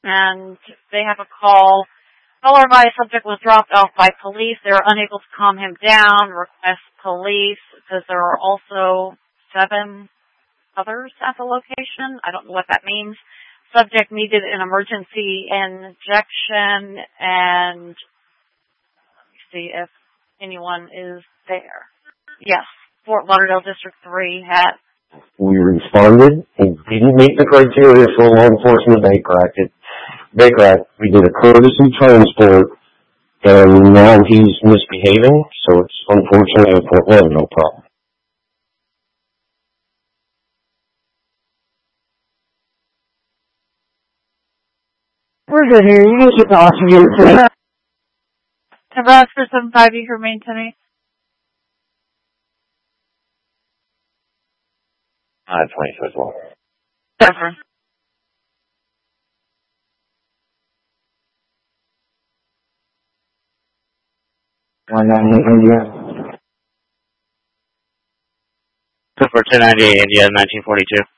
and they have a call. Caller advised subject was dropped off by police. They were unable to calm him down. Request police. It says there are also 7 others at the location. I don't know what that means. Subject needed an emergency injection, and let me see if anyone is there. Yes, Fort Lauderdale District 3 had. We responded. He didn't meet the criteria for a law enforcement Baker Act. We did a courtesy transport, and now he's misbehaving, so it's unfortunately a Fort Lauderdale problem. We're good here. You can keep talking. Nebraska 75, you remain to me. 20 as well. Definitely. For 1098 India 1942.